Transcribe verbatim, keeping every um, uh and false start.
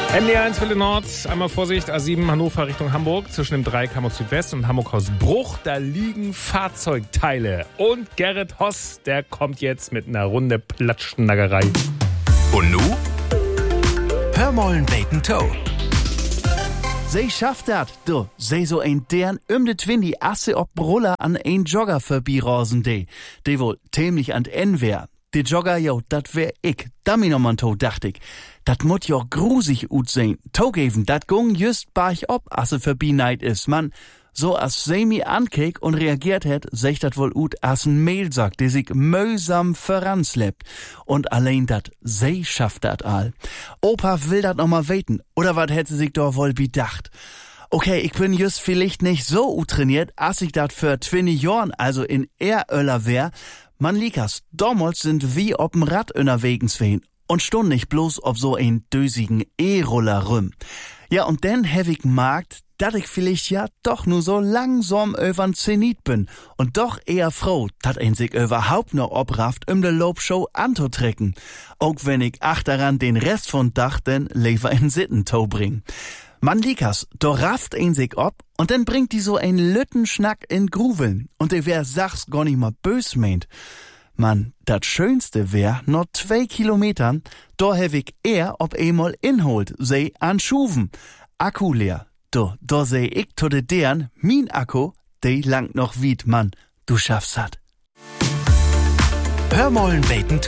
M D eins Welle Nord, einmal Vorsicht, A sieben Hannover Richtung Hamburg, zwischen dem Dreieck Hamburg Südwest und Hamburg Hausbruch, da liegen Fahrzeugteile. Und Gerrit Hoss, der kommt jetzt mit einer Runde Platschnaggerei. Und nu? Hör mollen beten Toe. Sie schafft dat, du. Sie so ein deren um de Twindy Asse ob Roller an ein Jogger vorbeirosen de. De wohl ziemlich an en wär. De Jogger, jo, dat wär ich. Dummy nochmal to, dacht ich. Dat mut jo grusig ut sein. Togeven, dat gung just barch ob, asse verbieneit is, man. So as sie mi ankek und reagiert het, sech dat wohl ut as n Mehlsack, der sich mühsam voranslebt. Und allein dat, sie schafft dat all. Opa will dat noch mal weten, oder wat hätte sich doch wohl bedacht? Okay, ich bin just vielleicht nicht so utrainiert, as ich dat für zwanzig Jahren, also in Eröller wär. Man likas, damals sind wie ob'n Rad unterwegs wen und stund nicht bloß ob so ein dösigen E-Roller rüm. Ja, und dann hab ich gemerkt, dat ich vielleicht ja doch nur so langsam übern Zenit bin und doch eher froh, dat ein sich überhaupt noch obrafft, um de Lobshow anzutrecken. Auch wenn ich achteran den Rest von Dach denn lieber in Sittentau bring. Man likas, do rafft ein sich ob und dann bringt die so ein Lüttenschnack in Gruveln und der wär sachs gar nicht mal bös meint. Man, dat Schönste wär, noch zwei Kilometern, do hab ich eher ob einmal inholt, sei an Schuven. Akku leer. Do, do seh ich to de deren, min Akku, de langt noch wied, Mann, du schaffst hat. Hör mollen beten Toe.